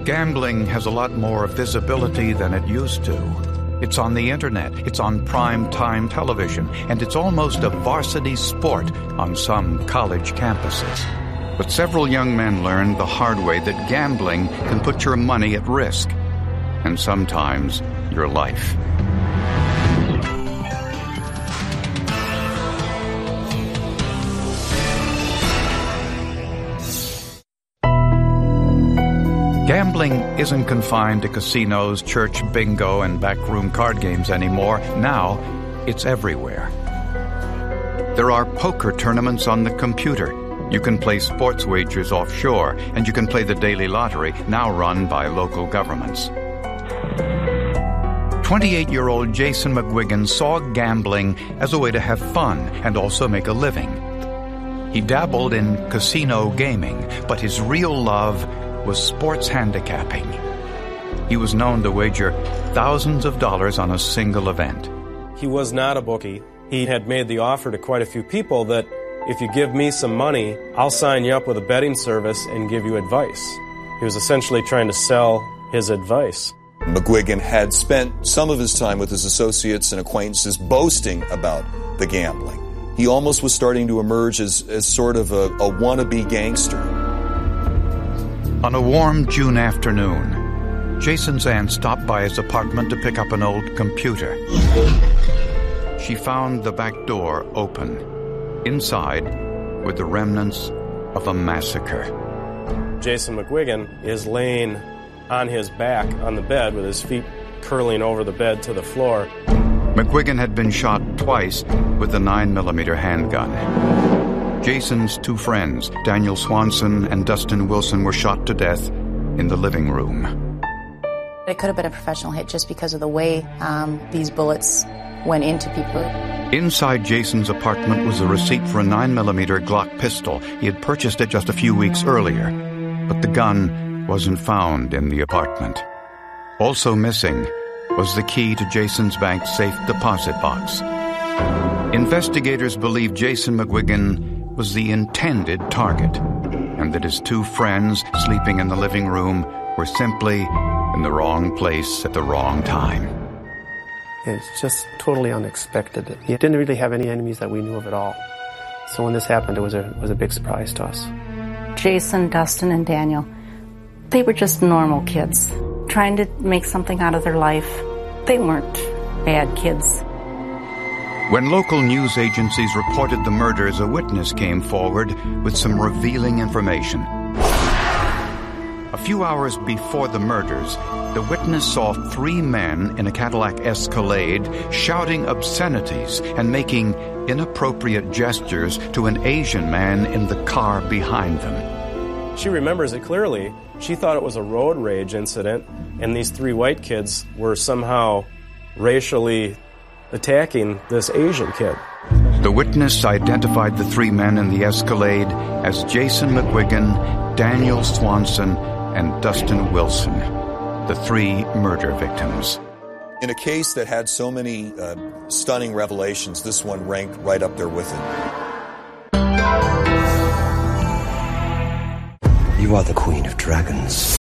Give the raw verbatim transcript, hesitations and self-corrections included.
Gambling has a lot more visibility than it used to. It's on the internet, it's on prime-time television, and it's almost a varsity sport on some college campuses. But several young men learned the hard way that gambling can put your money at risk, and sometimes your life. Gambling isn't confined to casinos, church bingo, and backroom card games anymore. Now, it's everywhere. There are poker tournaments on the computer. You can play sports wagers offshore, and you can play the daily lottery, now run by local governments. twenty-eight-year-old Jason McGuigan saw gambling as a way to have fun and also make a living. He dabbled in casino gaming, but his real love was sports handicapping. He was known to wager thousands of dollars on a single event. He was not a bookie. He had made the offer to quite a few people that if you give me some money, I'll sign you up with a betting service and give you advice. He was essentially trying to sell his advice. McGuigan had spent some of his time with his associates and acquaintances boasting about the gambling. He almost was starting to emerge as, as sort of a, a wannabe gangster. On a warm June afternoon, Jason's aunt stopped by his apartment to pick up an old computer. She found the back door open. Inside were the remnants of a massacre. Jason McGuigan is laying on his back on the bed with his feet curling over the bed to the floor. McGuigan had been shot twice with a nine millimeter handgun. Jason's two friends, Daniel Swanson and Dustin Wilson, were shot to death in the living room. It could have been a professional hit just because of the way um, these bullets went into people. Inside Jason's apartment was a receipt for a nine millimeter Glock pistol. He had purchased it just a few weeks earlier, but the gun wasn't found in the apartment. Also missing was the key to Jason's bank's safe deposit box. Investigators believe Jason McGuigan was the intended target, and that his two friends sleeping in the living room were simply in the wrong place at the wrong time. It's just totally unexpected. He didn't really have any enemies that we knew of at all. So when this happened, it was a, it was a big surprise to us. Jason, Dustin, and Daniel, they were just normal kids, trying to make something out of their life. They weren't bad kids. When local news agencies reported the murders, a witness came forward with some revealing information. A few hours before the murders, the witness saw three men in a Cadillac Escalade shouting obscenities and making inappropriate gestures to an Asian man in the car behind them. She remembers it clearly. She thought it was a road rage incident, and these three white kids were somehow racially attacking this Asian kid. The witness identified the three men in the Escalade as Jason McGuigan, Daniel Swanson, and Dustin Wilson, the three murder victims. In a case that had so many uh, stunning revelations, this one ranked right up there with it. You are the Queen of Dragons.